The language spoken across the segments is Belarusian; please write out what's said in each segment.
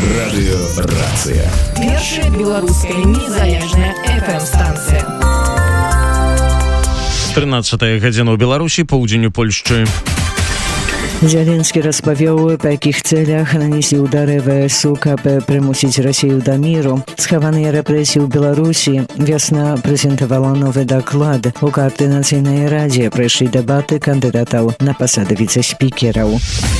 Радыёрацыя. Першая беларуская незалежная FM-станцыя. 13 гадзіна ў Беларусі, поўдзень у Польшчы. Зеленский распавёў, па якіх цэлях нанеслі ўдары ВСУ, каб прымусіць Расію да міру. Схаваныя рэпрэсіі ў Беларусі. Вясна прэзентавала новы даклад. У Коордынацыйнай радзе прайшлі дэбаты кандыдатаў на пасады віцэ-спікераў.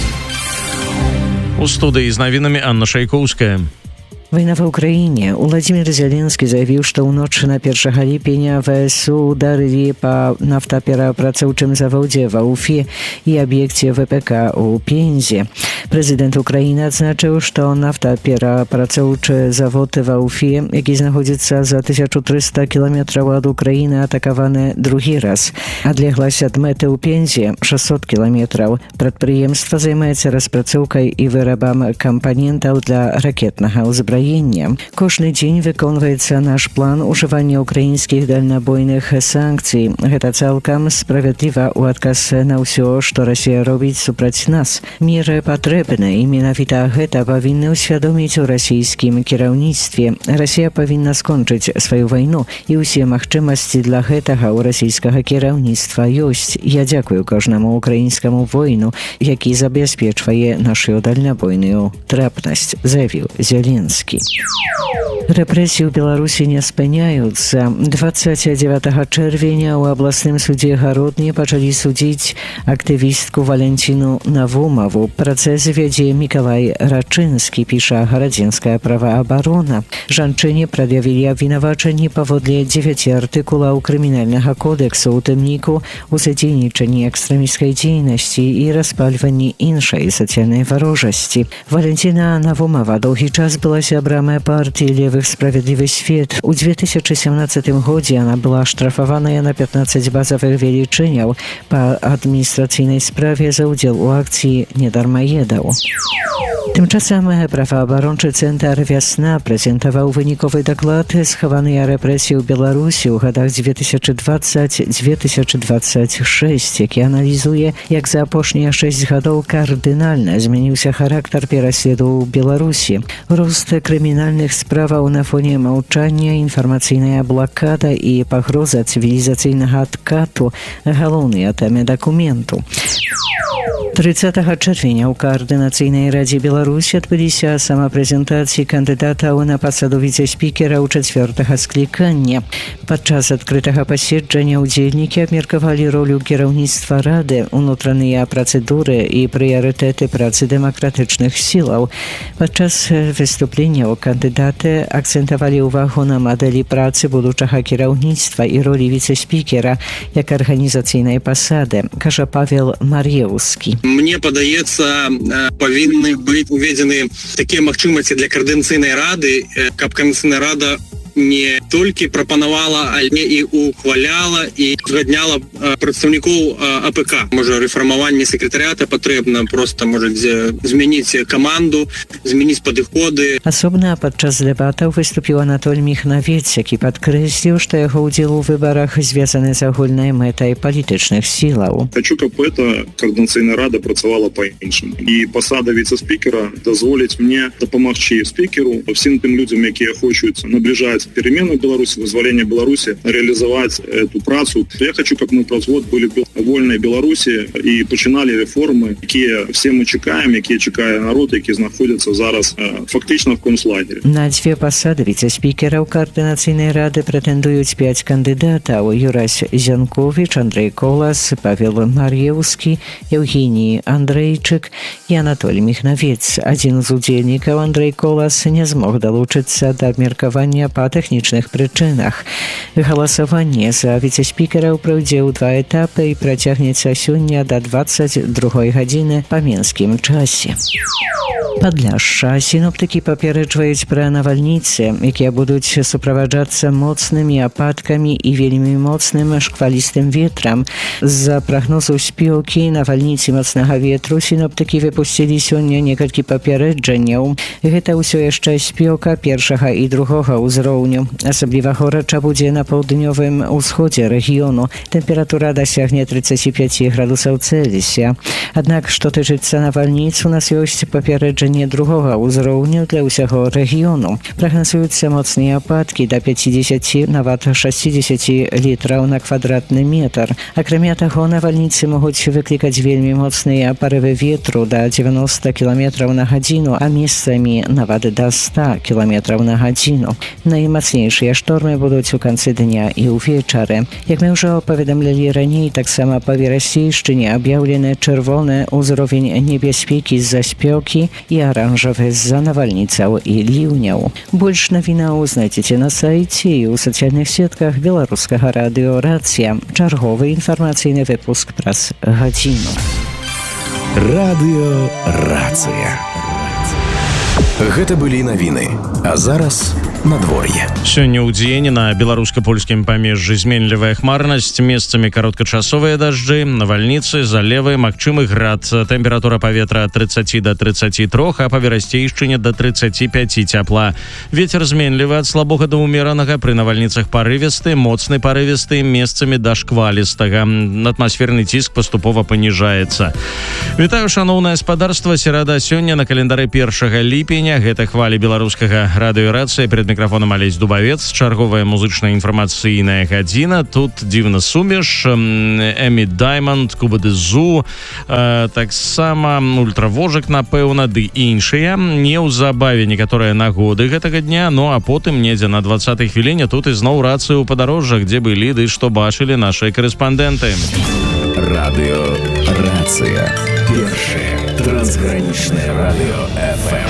У студыі з навінамі Анна Шайкоўская. Война в Украине. Владимир Зеленский заявил, что у ночи на 1 липеня ВСУ ударили по нафтоперапрацоўчым заводе в Уфе и объекте ВПК у Пензе. Президент Украины отзначил, что нафтоперапрацоўчы завод в Уфе, які знаходится за 1300 километров от Украины, атакованы другі раз. Адлегласць ад мэты ў Пензе 600 километров. Прадпрыемства займаецца распрацоўкай і вырабам кампанентаў для ракетнага ўзбраення. Кожны дзень выконваецца наш план ужывання украінскіх дальнабойных санкцый. Гэта цалкам справядліва ў адказ на ўсё, што Расія робіць супраць нас. Меры патрэбны, і менавіта гэта павінны ўсвядоміць у расійскім кіраўніцтве. Расія павінна скончыць сваю вайну, і ўсе магчымасці для гэтага ў расійскага кіраўніцтва ёсць. Я дзякую кожнаму украінскаму воіну, які забяспечвае нашу дальнабойную трапнасць, заявіў Зеленскі. Рэпрэсіі ў Беларусі не спыняюцца. 29 чэрвеня ў абласным судзе Гародні пачалі судзіць актывістку Валянціну Навумаву. Працэс вядзе Мікалай Рачынскі, піша гарадзенская праваабарона. Жанчыне прад'явілі абвінавачанні паводле 9 артыкулаў крымінальнага кодэксу, у тым ліку у садзейнічанні экстрэмісцкай дзейнасці і распальванні іншай сацыяльнай варожасці. Валянціна Навумава доўгі час была сябрам партии «Левых справедливый свет». У 2017 годзе она была штрафаваная на 15 базовых велічыняў па адміністрацыйнай справе за ўдзел у акцыі недармаедаў. Тымчасам праваабарончы цэнтр «Вясна» прэзентаваў выніковы даклад «Схаваныя рэпрэсіі ў Беларусі ў гадах 2020-2026», які аналізуе, як за апошнія 6 гадоў кардынальна змяніўся характар пераследу ў Беларусі. Рост крымінальных справаў на фоне маўчання, інфармацыйная блакада і пагроза цывілізацыйнага адкату – галоўныя тэмы дакументу. 30 чэрвеня ў Коордынацыйнай радзе Беларусі адбыліся самапрэзентацыі кандыдатаў на пасаду віцэ-спікера ў 4-га склікання. Падчас адкрытага паседжання ўдзельнікі абмеркавалі ролю кіраўніцтва рады, унутраныя працэдуры і прыярытэты працы дэмакратычных сілаў. Падчас выступленняў кандыдаты акцэнтавалі ўвагу на мадэлі працы будучага кіраўніцтва і ролі віцэ-спікера як арганізацыйнай пасады, кажа Павел Мар'еўскі. Мне падаецца, павінны быць уведзены такія магчымасці для Коордынацыйнай рады, каб Коордынацыйная рада не толькі прапанавала, але і ухваляла і узгадняла прадстаўнікоў АПК. Можа, рэфармаванне сакратарыята патрэбна, проста можа змяніць каманду, змяніць падыходы. Асобна падчас дэбатаў выступіў Анатоль Міхнавец, які падкрэсліў, што яго ўдзел у выбарах звязаны з агульнай мэтай палітычных сілаў. Хочу, каб эта Коордынацыйная рада працавала па-іншаму. І пасада віцэ-спікера дазволіць мне дапамагчы спікеру, всім тым людзям, якія хочуць набліжаць перемены в Беларуси, вызволение Беларуси, реализовать эту працу. Я хочу, как мы производ были вольной Беларуси и починали реформы, які все мы чекаем, які чекає народ, які знаходяться зараз фактично в концлагері. На 2 пасады віцэ-спікераў Коордынацыйнай рады прэтэндуюць 5 кандыдатаў: Юрась Зянкович, Андрей Колас, Павел Мар'еўскі, Евгений Андрейчык і Анатоль Міхнавец. Адзін з удзельнікаў, Андрей Колас, не змог далучыцца да абмеркавання па тэхнічных прычынах. Галасаванне за віцэ-спікераў пройдзе ў 2 этапы і працягнецца сёння да 22 гадзіны па менскім часе. Падляшша. Сіноптыкі папереджваюць пра навальніцы, якія будуць суправаджацца моцнымі ападкамі і вельмі моцным шквалістым ветрам. З-за прагнозу спёкі, навальніцы моцнага ветру сіноптыкі выпусцілі сёння некалькі папереджанняў. Гэта ўсё яшчэ спёка 1-га і 2-га ўзроўню. Асабліва горача будзе на паўднёвым усходзе рэгіёну. Тэмпература дасягне 35 градусаў Цельсія. Аднак, што тычыцца навальніц, у нас ёсць папярэджанне другога ўзроўню для ўсяго рэгіёну. Прагназуюцца моцныя ападкі да 50, нават 60 літраў на квадратны метр. Акрамя таго, навальніцы могуць выклікаць вельмі моцныя парывы ветру да 90 км на гадзіну, а месцамі нават да 100 км на гадзіну. Наймацнейшыя штормы будуць у канцы дня і ўвечары. Як мы ўжо паведамлялі раней, таксама па Верасейшчыне аб'яўлены чырвоны ўзровень небяспекі з-за спёкі і аранжавы з-за навальніцаў і ліўняў. Больш навінаў знайдзеце на сайце і ў сацыяльных сетках беларускага радыё «Рацыя». Чарговы інфармацыйны выпуск праз гадзіну. Радыё «Рацыя». Гэта былі навіны. А зараз надвор'е. Сёння ў дзень на беларуска-польскім памежжы зменлівая хмарнасць, месцамі кароткачасовыя дажджы, навальніцы, залевы, магчымы град. Тэмпература паветра ад 30 до 33, а па Верасейшчыне до 35 цяпла. Вецер зменлівы ад слабога да ўмеранага, пры навальніцах парывісты, моцны парывісты, месцамі да шквалістага. Атмасферны ціск паступова паніжаецца. Вітаю, шаноўнае спадарства. Серада сёння на календары 1 ліпеня. Гэта хвалі беларускага радыё «Рацыя». Перед мікрафонам Алесь Дубавец. Чарговая музычная інфармацыйная гадзіна. Тут дзіўна сумеш. Эмі Даймонд, Куба де Зу, таксама ультравожак, напэўна, ды іншыя. Неўзабаве некаторыя нагоды гэтага дня, ну а потым недзе на 20-й хвіліне тут ізноў рацыю ў падарожжах, дзе былі ды што бачылі нашыя карэспандэнты. Радыё «Рацыя». Першае трансгранічнае радыё FM.